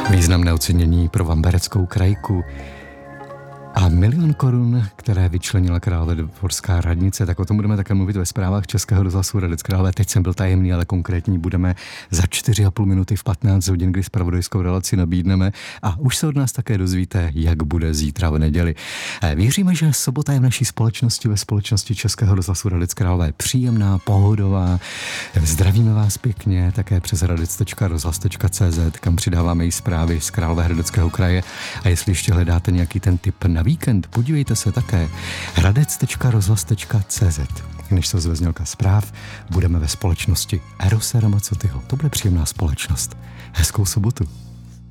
Významné ocenění pro Vambereckou krajku a 1 000 000 korun, které vyčlenila Královéhradská radnice, tak o tom budeme také mluvit ve zprávách Českého rozhlasu Hradec Králové. Teď jsem byl tajemný, ale konkrétní budeme za 4,5 minuty v 15 hodin, kdy zpravodajskou relaci nabídneme a už se od nás také dozvíte, jak bude zítra v neděli. Věříme, že sobota je v naší společnosti, ve společnosti Českého rozhlasu Hradec Králové příjemná, pohodová. Zdravíme vás pěkně také přes hradec.rozhlas.cz, kam přidáváme i zprávy z Královéhradeckého kraje. A jestli ještě hledáte nějaký ten tip na víkend, podívejte se také hradec.rozhlas.cz. Než se ozve znělka zpráv, budeme ve společnosti Erose Ramazzotyho. To bude příjemná společnost. Hezkou sobotu.